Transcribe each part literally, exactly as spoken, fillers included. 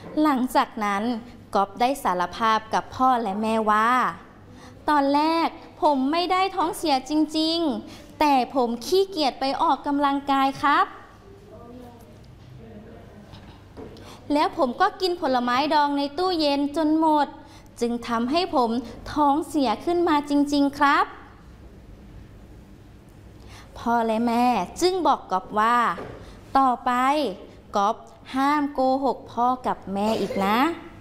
หลังจากนั้นก๊อฟได้สารภาพกับพ่อและแม่ว่าตอนแรกผมไม่ได้ท้องเสียจริงๆแต่ผมขี้เกียจไปออกกำลังกายครับแล้วผมก็กินผลไม้ดองในตู้เย็นจนหมดจึงทำให้ผมท้องเสียขึ้นมาจริงๆครับพ่อและแม่จึงบอกก๊อฟว่าต่อไปก๊อฟห้ามโกหกพ่อกับแม่อีกนะ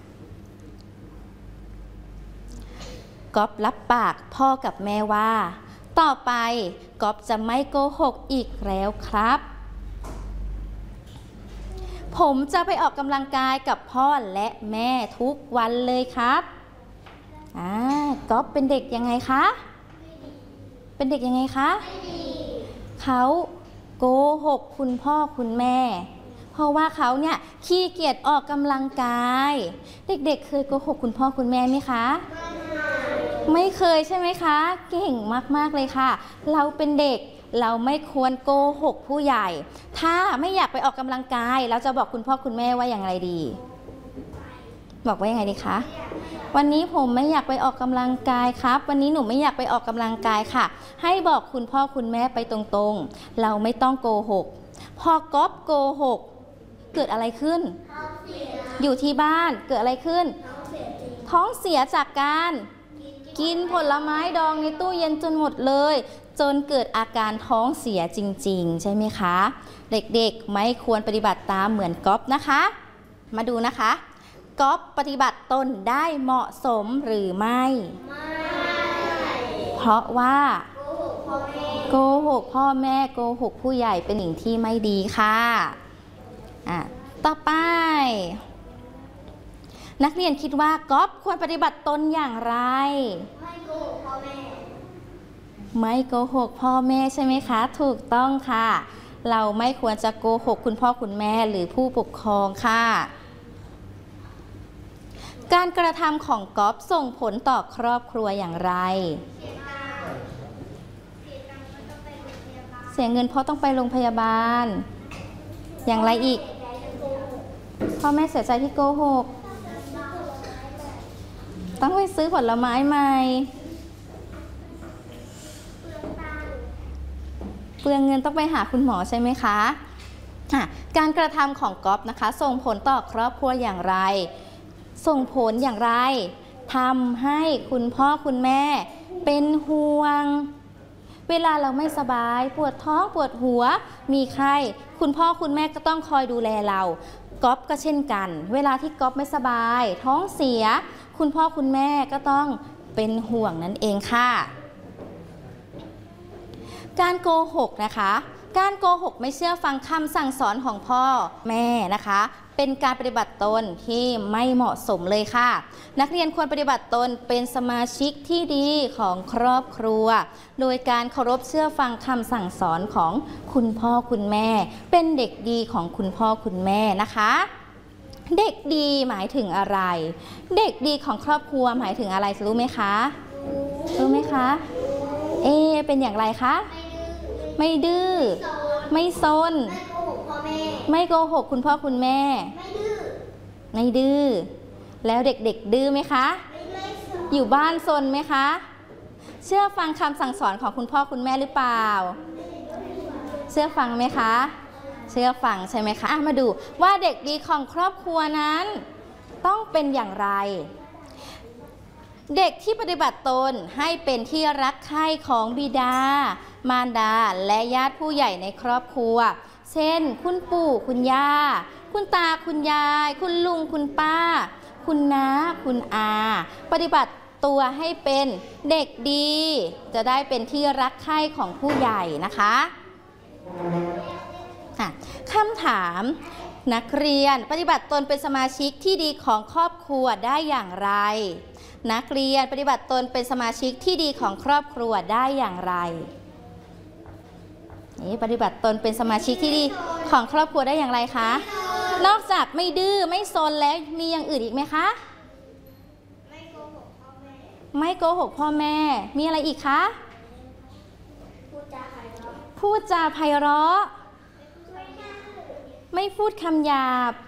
ก๊อฟรับปากพ่อกับแม่ว่าต่อไปก๊อฟจะไม่โกหกอีกแล้วครับผมจะไปออกกำลังกายกับพ่อและแม่ทุกวันเลยครับอ่าก๊อฟเป็นเด็กยังไงคะเป็นเด็กยังไงคะเขาโกหกคุณพ่อคุณแม่เพราะว่าเขาเนี่ยขี้เกียจออกกำลังกายเด็กๆ เ, เคยโกหกคุณพ่อคุณแม่ไหมคะไม่เคยใช่ไหมคะเก่งมากๆเลยค่ะเราเป็นเด็กเราไม่ควรโกหกผู้ใหญ่ถ้าไม่อยากไปออกกำลังกายเราจะบอกคุณพ่อคุณแม่ว่าอย่างไรดีบอกว่ายังไงดีคะวันนี้ผมไม่อยากไปออกกำลังกายครับวันนี้หนูไม่อยากไปออกกำลังกายค่ะให้บอกคุณพ่อคุณแม่ไปตรงๆเราไม่ต้องโกหกพอก๊อฟโกหกเกิดอะไรขึ้นอยู่ที่บ้านเกิดอะไรขึ้นท้องเสียจากการกินผลไม้ดองในตู้เย็นจนหมดเลยจนเกิดอาการท้องเสียจริงๆใช่ไหมคะเด็กๆไม่ควรปฏิบัติตามเหมือนก๊อฟนะคะมาดูนะคะก๊อฟปฏิบัติตนได้เหมาะสมหรือไม่เพราะว่าโกหกพ่อแม่โกหกผู้ใหญ่เป็นสิ่งที่ไม่ดีค่ะอ่ะต่อไปนักเรียนคิดว่าก๊อฟควรปฏิบัติตนอย่างไรไม่โกหกพ่อแม่ไม่โกหกพ่อแม่ใช่ไหมคะถูกต้องค่ะเราไม่ควรจะโกหกคุณพ่อคุณแม่หรือผู้ปกครองค่ะการกระทำของก๊อฟส่งผลต่อครอบครัวอย่างไรเสียเงินเพราะต้องไปโรงพยาบาลอย่างไรอีกพ่อแม่เสียใจที่โกหกต้องไปซื้อผลไม้ใหม่เปลืองเงินต้องไปหาคุณหมอใช่ไหมคะการกระทำของก๊อฟนะคะส่งผลต่อครอบครัวอย่างไรส่งผลอย่างไรทำให้คุณพ่อคุณแม่เป็นห่วงเวลาเราไม่สบายปวดท้องปวดหัวมีไข้คุณพ่อคุณแม่ก็ต้องคอยดูแลเราก๊อฟก็เช่นกันเวลาที่ก๊อฟไม่สบายท้องเสียคุณพ่อคุณแม่ก็ต้องเป็นห่วงนั่นเองค่ะการโกหกนะคะการโกหกไม่เชื่อฟังคำสั่งสอนของพ่อแม่นะคะเป็นการปฏิบัติตนที่ไม่เหมาะสมเลยค่ะนักเรียนควรปฏิบัติตนเป็นสมาชิกที่ดีของครอบครัวโดยการเคารพเชื่อฟังคำสั่งสอนของคุณพ่อคุณแม่เป็นเด็กดีของคุณพ่อคุณแม่นะคะเด็กดีหมายถึงอะไรเด็กดีของครอบครัวหมายถึงอะไรรู้ไหมคะรู้ไหมคะเอเป็นอย่างไรคะไม่ดื้อไม่ซนไม่โกหกคุณพ่อคุณแม่ไม่ดื้อแล้วเด็กๆดื้อไหมคะอยู่บ้านซนไหมคะเชื่อฟังคำสั่งสอนของคุณพ่อคุณแม่หรือเปล่าเชื่อฟังไหมคะเชื่อฟังใช่ไหมคะมาดูว่าเด็กดีของครอบครัวนั้นต้องเป็นอย่างไรเด็กที่ปฏิบัติตนให้เป็นที่รักใคร่ของบิดามารดาและญาติผู้ใหญ่ในครอบครัวเช่นคุณปู่คุณย่าคุณตาคุณยายคุณลุงคุณป้าคุณน้าคุณอาปฏิบัติตัวให้เป็นเด็กดีจะได้เป็นที่รักใคร่ของผู้ใหญ่นะคะคำถามนักเรียนปฏิบัติตนเป็นสมาชิกที่ดีของครอบครัวได้อย่างไรนักเรียนปฏิบัติตนเป็นสมาชิกที่ดีของครอบครัวได้อย่างไรนี่ปฏิบัติตนเป็นสมาชิกที่ดีของครอบครัวได้อย่างไรคะนอกจากไม่ดื้อไม่ซนแล้วมีอย่างอื่นอีกไหมคะไม่โกหกพ่อแม่ไม่โกหกพ่อแม่มีอะไรอีกคะพูดจาไพเราะพูดจาไพเราะไม่พูดคำหยาบ